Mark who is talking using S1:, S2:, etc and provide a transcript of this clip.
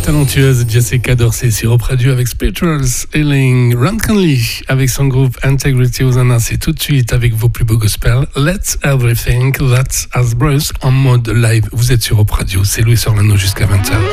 S1: talentueuse Jessica Dorsey sur Europe Radio avec Spirituals Healing. Ron Conley avec son groupe Integrity Hosanna, c'est tout de suite avec vos plus beaux gospels. Let's Everything That's As Bruce en mode live. Vous êtes sur Europe Radio, c'est Louis Orlando jusqu'à 20h.